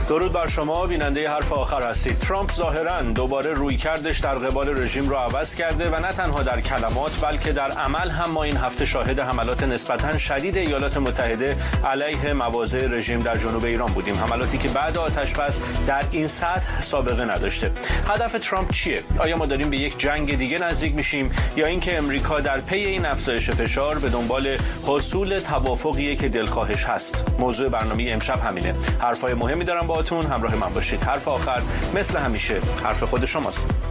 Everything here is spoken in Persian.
درود بر شما بیننده حرف آخر هستید. ترامپ ظاهراً دوباره رویکردش در قبال رژیم رو عوض کرده و نه تنها در کلمات بلکه در عمل هم ما این هفته شاهد حملات نسبتاً شدید ایالات متحده علیه مواضع رژیم در جنوب ایران بودیم. حملاتی که بعد آتش‌بس در این سطح سابقه نداشته. هدف ترامپ چیه؟ آیا ما داریم به یک جنگ دیگه نزدیک میشیم یا اینکه امریکا در پی این افزایش فشار به دنبال حصول توافقیه که دلخواهش هست؟ موضوع برنامه امشب همینه. حرفای مهمی دارم باهاتون، همراه من باشید. حرف آخر مثل همیشه حرف خود شماست.